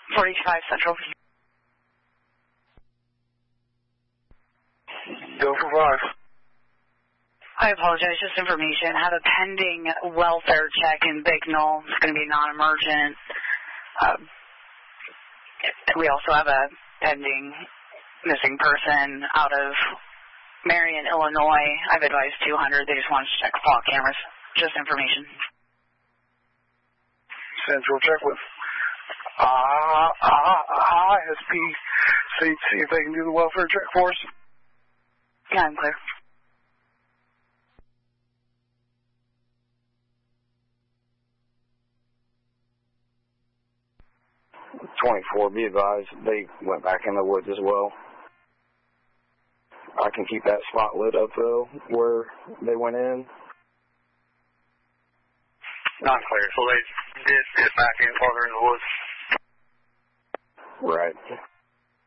45 Central. Go for 5. I apologize, just information. I have a pending welfare check in Bicknell. It's going to be non-emergent. We also have a pending missing person out of Marion, Illinois. I've advised 200. They just want to check fog cameras. Just information. Central, check with ISP. See if they can do the welfare check for us. Yeah, I'm clear. 24, be advised, they went back in the woods as well. I can keep that spot lit up, though, where they went in. Not clear, so they did get back in farther in the woods. Right.